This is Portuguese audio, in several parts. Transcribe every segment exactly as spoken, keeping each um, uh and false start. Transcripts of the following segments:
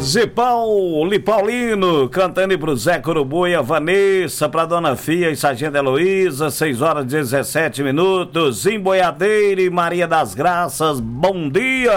Zipão, Lipaulino, cantando pro Zé Corubuia, Vanessa, pra Dona Fia e Sargento Heloísa, seis horas e dezessete minutos, em Boiadeira e Maria das Graças, bom dia!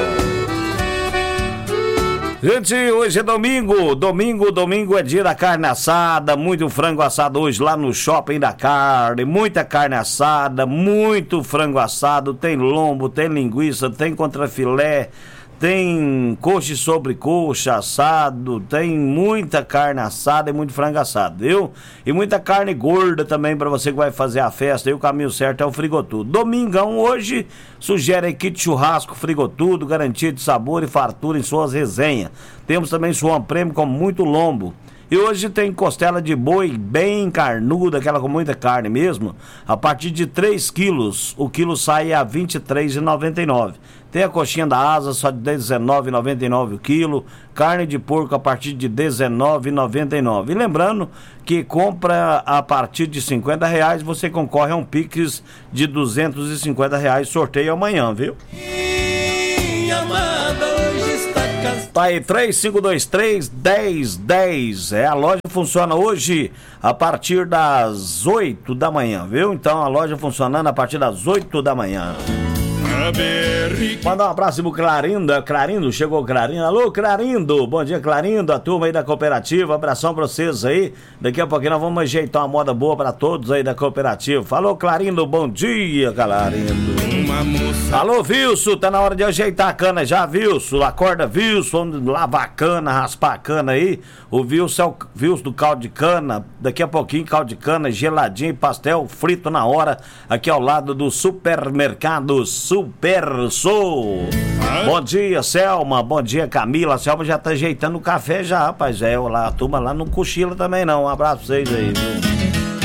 Gente, hoje é domingo, domingo, domingo é dia da carne assada, muito frango assado hoje lá no Shopping da Carne, muita carne assada, muito frango assado, tem lombo, tem linguiça, tem contrafilé, tem coxa e sobrecoxa assado, tem muita carne assada e muito frango assado, viu? E muita carne gorda também para você que vai fazer a festa, e o caminho certo é o Frigotudo. Domingão hoje, sugere kit churrasco Frigotudo, garantia de sabor e fartura em suas resenhas. Temos também Suan Prêmio com muito lombo. E hoje tem costela de boi bem carnuda, aquela com muita carne mesmo, a partir de três quilos, o quilo sai a vinte e três reais e noventa e nove centavos. Tem a coxinha da asa só de dezenove reais e noventa e nove centavos o quilo, carne de porco a partir de dezenove reais e noventa e nove centavos. E lembrando que compra a partir de cinquenta reais, você concorre a um Pix de duzentos e cinquenta reais, sorteio amanhã, viu? Minha amada hoje está casada. Tá aí, três cinco dois três, dez dez. É, a loja funciona hoje a partir das oito da manhã, viu? Então a loja funcionando a partir das oito da manhã. Mandar um abraço pro Clarindo, Clarindo, chegou o Clarindo, alô Clarindo, bom dia Clarindo, a turma aí da cooperativa, abração pra vocês aí, daqui a pouquinho nós vamos ajeitar uma moda boa pra todos aí da cooperativa. Falou Clarindo, bom dia Clarindo. Alô Vilso, tá na hora de ajeitar a cana já, Vilso, acorda Vilso, vamos lavar a cana, raspar a cana aí, o Vilso é o Vilso do caldo de cana, daqui a pouquinho caldo de cana, geladinho, pastel frito na hora, aqui ao lado do supermercado Super Sou. Bom dia, Selma. Bom dia, Camila. A Selma já tá ajeitando o café já, rapaz. É, lá, a turma lá não cochila também não. Um abraço pra vocês aí, viu?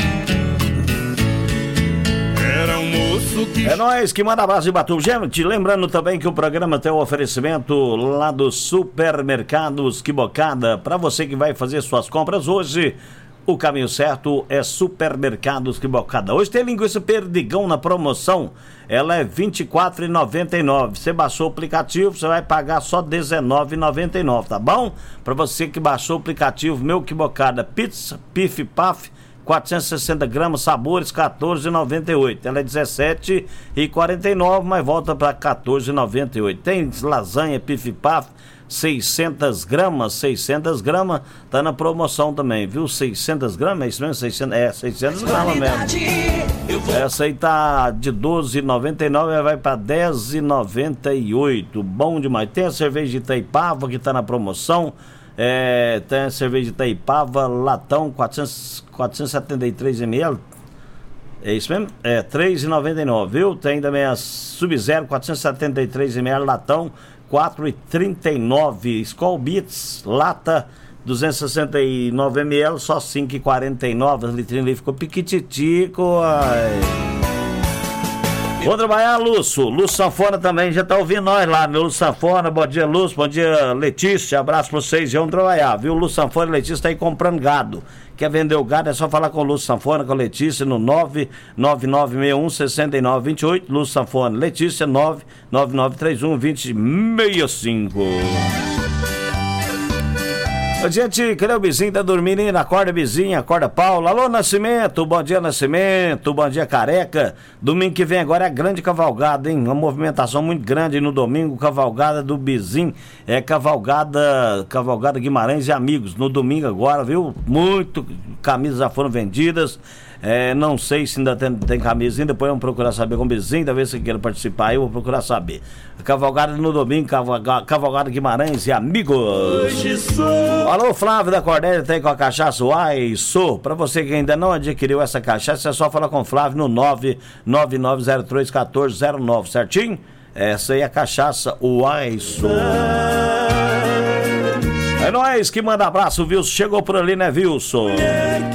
Era um moço que... É nóis que manda abraço de Batu. Gente, lembrando também que o programa tem um oferecimento lá do Supermercados Que Bocada. Pra você que vai fazer suas compras hoje, o caminho certo é Supermercados Que Bocada. Hoje tem linguiça perdigão na promoção. Ela é vinte e quatro reais e noventa e nove centavos. Você baixou o aplicativo, você vai pagar só dezenove reais e noventa e nove centavos, tá bom? Pra você que baixou o aplicativo, meu Que Bocada, pizza, pif paf, quatrocentos e sessenta gramas, sabores, quatorze reais e noventa e oito centavos. Ela é dezessete reais e quarenta e nove centavos, mas volta pra quatorze reais e noventa e oito centavos. Tem lasanha, pif paf, seiscentas gramas, seiscentas gramas, tá na promoção também, viu? seiscentas gramas, é isso mesmo? seiscentas, é, seiscentas gramas mesmo. Essa aí tá de doze reais e noventa e nove centavos, vai pra dez reais e noventa e oito centavos. Bom demais. Tem a cerveja de Itaipava que tá na promoção. É, tem a cerveja de Itaipava, latão, quatrocentos, quatrocentos e setenta e três mililitros. É isso mesmo? É, três reais e noventa e nove centavos, viu? Tem também a Sub-Zero, quatrocentos e setenta e três mililitros, latão, quatro reais e trinta e nove centavos. Skol Beats, lata, duzentos e sessenta e nove mililitros, só cinco reais e quarenta e nove centavos. A litrinha ali ficou piquititico, ai. Vou trabalhar, Lúcio. Lúcio Sanfona também já tá ouvindo nós lá, meu Lúcio Sanfona. Bom dia, Lúcio. Bom dia, Letícia. Abraço pra vocês e vamos trabalhar, viu? Lúcio Sanfona e Letícia tá aí comprando gado. Quer vender o gado, é só falar com o Lúcio Sanfona, com a Letícia, no nove nove nove seis um, seis nove dois oito. Lúcio Sanfona, Letícia, nove nove nove três um, dois zero seis cinco. Gente, cadê o Bizinho? Tá dormindo ainda? Acorda, Bizinho, acorda, Paulo. Alô, Nascimento, bom dia, Nascimento, bom dia, Careca. Domingo que vem agora é a grande cavalgada, hein? Uma movimentação muito grande no domingo, cavalgada do Bizinho. É cavalgada, cavalgada Guimarães e amigos. No domingo agora, viu? Muito camisas já foram vendidas. É, não sei se ainda tem, tem camisinha, depois vamos procurar saber com o Bizinho, talvez você queira participar aí, eu vou procurar saber. Cavalgada no domingo, cavalgada, cavalgada Guimarães e amigos. Hoje sou... Alô, Flávio da Cordélia, tem com a cachaça Uai, sou. Pra você que ainda não adquiriu essa cachaça, é só falar com o Flávio no nove nove nove zero três um quatro zero nove, certinho? Essa aí é a cachaça Uai, sou. É nóis que manda abraço, Wilson. Chegou por ali, né, Wilson?